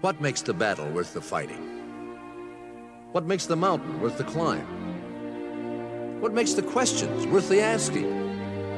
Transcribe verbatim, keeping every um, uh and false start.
What makes the battle worth the fighting? What makes the mountain worth the climb? What makes the questions worth the asking?